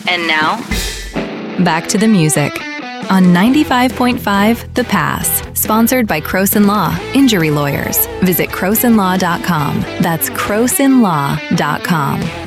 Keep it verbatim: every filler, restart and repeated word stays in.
And now, back to the music on ninety-five point five The Pass, sponsored by Croson Law, Injury Lawyers. Visit croson law dot com. That's croson law dot com.